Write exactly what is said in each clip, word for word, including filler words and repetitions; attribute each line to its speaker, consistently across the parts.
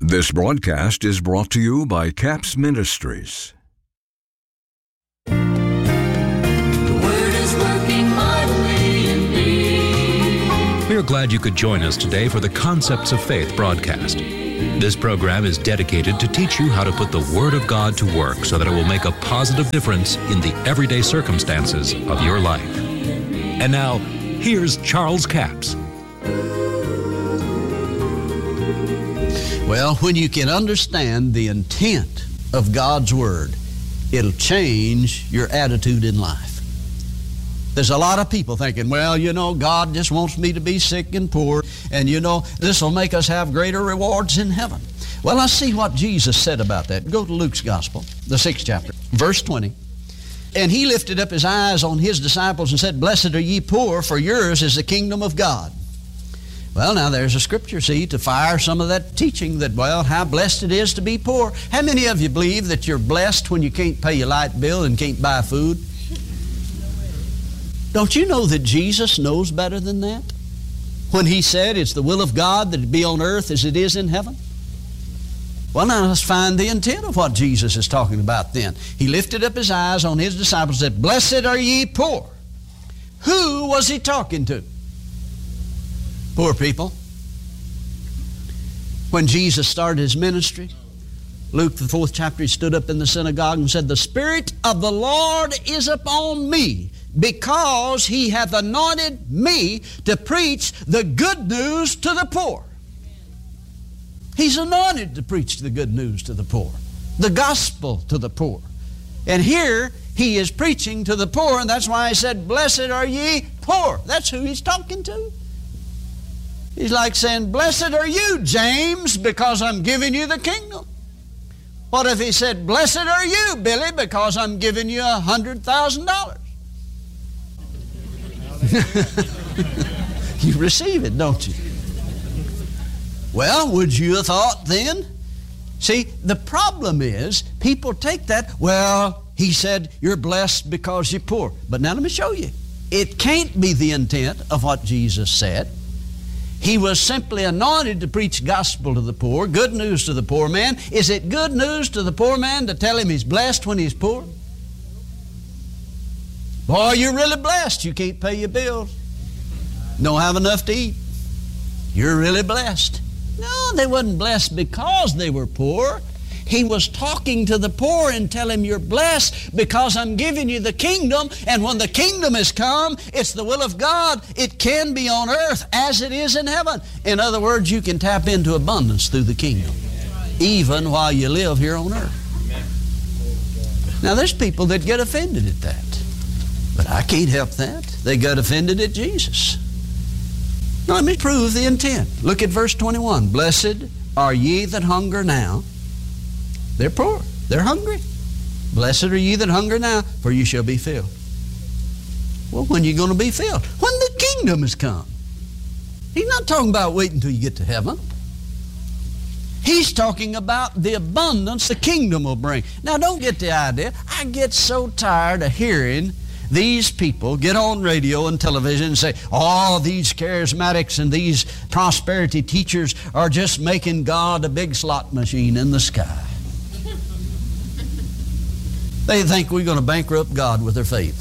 Speaker 1: This broadcast is brought to you by Capps Ministries.
Speaker 2: The Word is working mightily in me.
Speaker 3: We are glad you could join us today for the Concepts of Faith broadcast. This program is dedicated to teach you how to put the Word of God to work so that it will make a positive difference in the everyday circumstances of your life. And now, here's Charles Capps.
Speaker 4: Well, when you can understand the intent of God's Word, it'll change your attitude in life. There's a lot of people thinking, well, you know, God just wants me to be sick and poor, and you know, this will make us have greater rewards in heaven. Well, let's see what Jesus said about that. Go to Luke's Gospel, the sixth chapter, verse twenty. And he lifted up his eyes on his disciples and said, "Blessed are ye poor, for yours is the kingdom of God." Well, now there's a scripture, see, to fire some of that teaching that, well, how blessed it is to be poor. How many of you believe that you're blessed when you can't pay your light bill and can't buy food? Don't you know that Jesus knows better than that? When he said it's the will of God that it be on earth as it is in heaven? Well, now let's find the intent of what Jesus is talking about then. He lifted up his eyes on his disciples and said, "Blessed are ye poor." Who was he talking to? Poor people. When Jesus started his ministry, Luke the fourth chapter, he stood up in the synagogue and said, "The Spirit of the Lord is upon me, because he hath anointed me to preach the good news to the poor." He's anointed to preach the good news to the poor, the gospel to the poor. And here he is preaching to the poor, and that's why he said, "Blessed are ye poor." That's who he's talking to. He's like saying, "Blessed are you, James, because I'm giving you the kingdom." What if he said, "Blessed are you, Billy, because I'm giving you a hundred thousand dollars"? You receive it, don't you? Well, would you have thought then? See, the problem is people take that, well, he said you're blessed because you're poor. But now let me show you. It can't be the intent of what Jesus said. He was simply anointed to preach gospel to the poor, good news to the poor man. Is it good news to the poor man to tell him he's blessed when he's poor? Boy, you're really blessed. You can't pay your bills. Don't have enough to eat. You're really blessed. No, they wasn't blessed because they were poor. He was talking to the poor and tell him, "You're blessed because I'm giving you the kingdom, and when the kingdom has come, it's the will of God. It can be on earth as it is in heaven." In other words, you can tap into abundance through the kingdom, even while you live here on earth. Now, there's people that get offended at that, but I can't help that. They got offended at Jesus. Now, let me prove the intent. Look at verse twenty-one. "Blessed are ye that hunger now." They're poor. They're hungry. "Blessed are ye that hunger now, for you shall be filled." Well, when are you going to be filled? When the kingdom has come. He's not talking about waiting until you get to heaven. He's talking about the abundance the kingdom will bring. Now, don't get the idea. I get so tired of hearing these people get on radio and television and say, "Oh, these charismatics and these prosperity teachers are just making God a big slot machine in the sky." They think we're going to bankrupt God with their faith.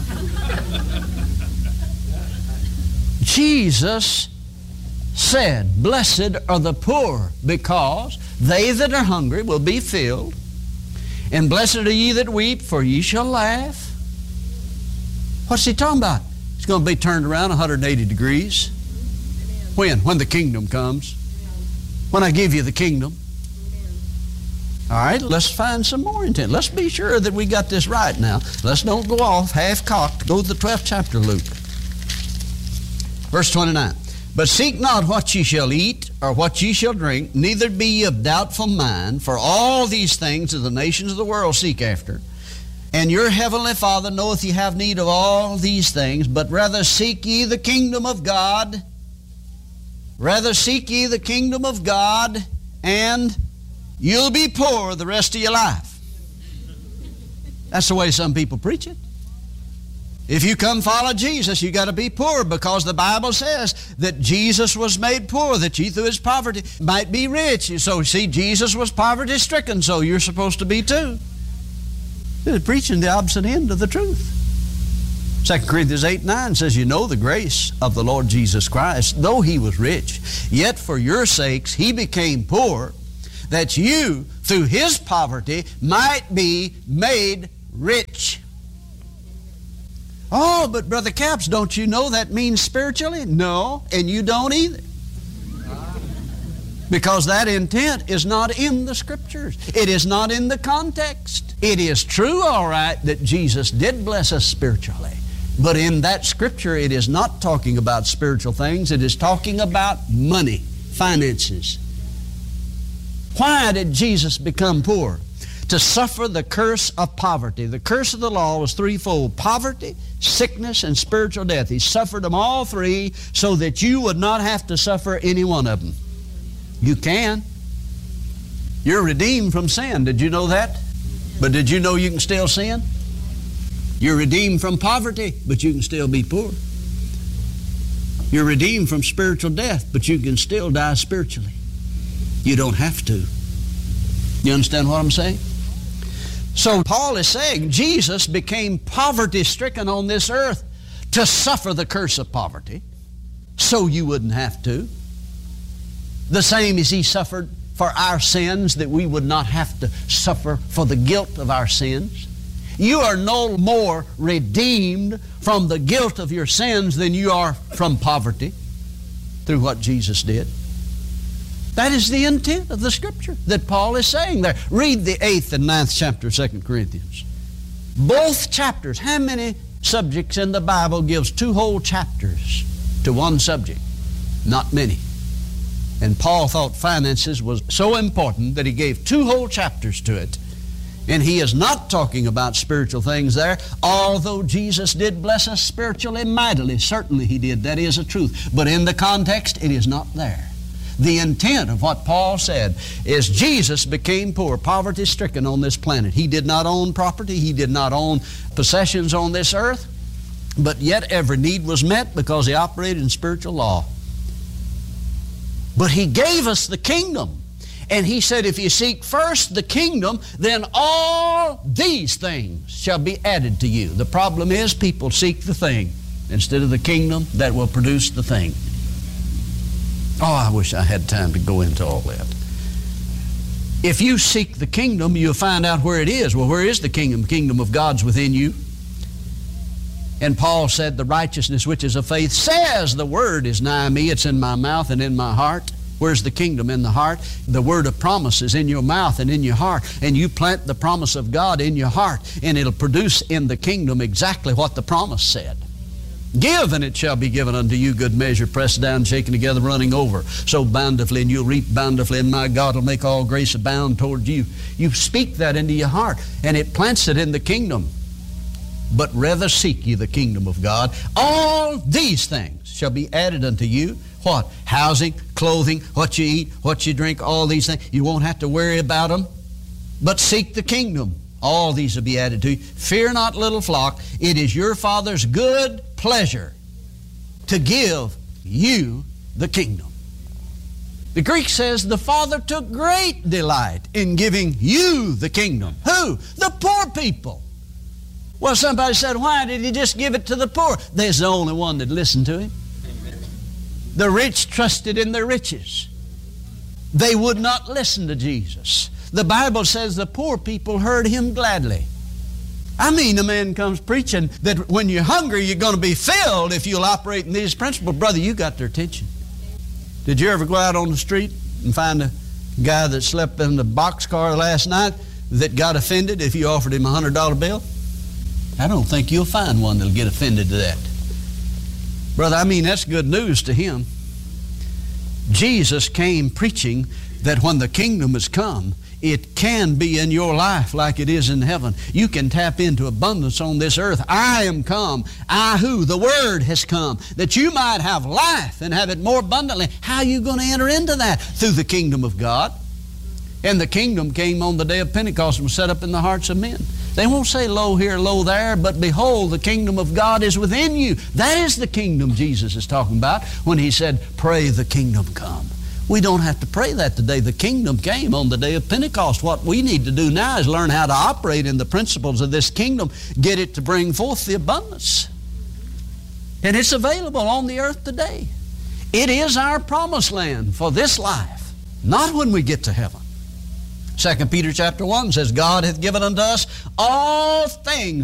Speaker 4: Jesus said, "Blessed are the poor, because they that are hungry will be filled. And blessed are ye that weep, for ye shall laugh." What's he talking about? It's going to be turned around one hundred eighty degrees. When? When the kingdom comes. When I give you the kingdom. All right, let's find some more intent. Let's be sure that we got this right now. Let's don't go off half-cocked. Go to the twelfth chapter of Luke. Verse twenty-nine. "But seek not what ye shall eat, or what ye shall drink, neither be ye of doubtful mind, for all these things of the nations of the world seek after. And your heavenly Father knoweth ye have need of all these things, but rather seek ye the kingdom of God. Rather seek ye the kingdom of God, and you'll be poor the rest of your life." That's the way some people preach it. If you come follow Jesus, you got to be poor, because the Bible says that Jesus was made poor, that ye through his poverty might be rich. So see, Jesus was poverty stricken, so you're supposed to be too. They're preaching the opposite end of the truth. Second Corinthians eight nine says, you know the grace of the Lord Jesus Christ, though he was rich, yet for your sakes he became poor, that you through his poverty might be made rich. Oh, but Brother Capps, don't you know that means spiritually? No, and you don't either. Because that intent is not in the Scriptures. It is not in the context. It is true, all right, that Jesus did bless us spiritually. But in that Scripture, it is not talking about spiritual things. It is talking about money, finances. Why did Jesus become poor? To suffer the curse of poverty. The curse of the law was threefold: poverty, sickness, and spiritual death. He suffered them all three so that you would not have to suffer any one of them. You can. You're redeemed from sin. Did you know that? But did you know you can still sin? You're redeemed from poverty, but you can still be poor. You're redeemed from spiritual death, but you can still die spiritually. You don't have to. You understand what I'm saying? So Paul is saying Jesus became poverty-stricken on this earth to suffer the curse of poverty, so you wouldn't have to. The same as he suffered for our sins, that we would not have to suffer for the guilt of our sins. You are no more redeemed from the guilt of your sins than you are from poverty through what Jesus did. That is the intent of the Scripture that Paul is saying there. Read the eighth and ninth chapter of Second Corinthians. Both chapters. How many subjects in the Bible gives two whole chapters to one subject? Not many. And Paul thought finances was so important that he gave two whole chapters to it. And he is not talking about spiritual things there, although Jesus did bless us spiritually mightily. Certainly he did. That is a truth. But in the context, it is not there. The intent of what Paul said is Jesus became poor, poverty-stricken on this planet. He did not own property. He did not own possessions on this earth. But yet every need was met because he operated in spiritual law. But he gave us the kingdom. And he said, if you seek first the kingdom, then all these things shall be added to you. The problem is people seek the thing instead of the kingdom that will produce the thing. Oh, I wish I had time to go into all that. If you seek the kingdom, you'll find out where it is. Well, where is the kingdom? The kingdom of God's within you. And Paul said, the righteousness which is of faith says the word is nigh me. It's in my mouth and in my heart. Where's the kingdom? In the heart. The word of promise is in your mouth and in your heart. And you plant the promise of God in your heart, and it'll produce in the kingdom exactly what the promise said. Give, and it shall be given unto you, good measure, pressed down, shaken together, running over. So bountifully, and you'll reap bountifully, and my God will make all grace abound toward you. You speak that into your heart, and it plants it in the kingdom. But rather seek ye the kingdom of God. All these things shall be added unto you. What? Housing, clothing, what you eat, what you drink, all these things. You won't have to worry about them. But seek the kingdom. All these will be added to you. Fear not, little flock. It is your Father's good pleasure to give you the kingdom. The Greek says the Father took great delight in giving you the kingdom. Who? The poor people. Well, somebody said, why did he just give it to the poor? There's the only one that listened to him. Amen. The rich trusted in their riches. They would not listen to Jesus. The Bible says the poor people heard him gladly. I mean, a man comes preaching that when you're hungry, you're going to be filled if you'll operate in these principles. Brother, you got their attention. Did you ever go out on the street and find a guy that slept in the boxcar last night that got offended if you offered him a one hundred dollar bill? I don't think you'll find one that'll get offended to that. Brother, I mean, that's good news to him. Jesus came preaching that when the kingdom has come, it can be in your life like it is in heaven. You can tap into abundance on this earth. I am come. I who? The Word has come, that you might have life and have it more abundantly. How are you going to enter into that? Through the kingdom of God. And the kingdom came on the day of Pentecost and was set up in the hearts of men. They won't say, lo here, lo there, but behold, the kingdom of God is within you. That is the kingdom Jesus is talking about when he said, pray the kingdom come. We don't have to pray that today. The kingdom came on the day of Pentecost. What we need to do now is learn how to operate in the principles of this kingdom, get it to bring forth the abundance. And it's available on the earth today. It is our promised land for this life, not when we get to heaven. Second Peter chapter one says, God hath given unto us all things